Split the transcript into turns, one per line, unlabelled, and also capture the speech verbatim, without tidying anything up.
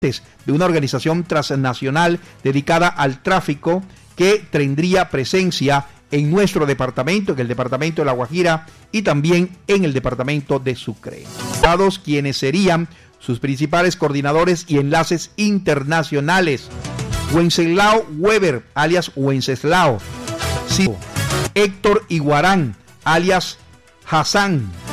de una organización transnacional dedicada al tráfico que tendría presencia en nuestro departamento, en el departamento de La Guajira y también en el departamento de Sucre. Dados quienes serían sus principales coordinadores y enlaces internacionales: Wenceslao Weber, alias Wenceslao, Héctor Iguarán, alias Hassan,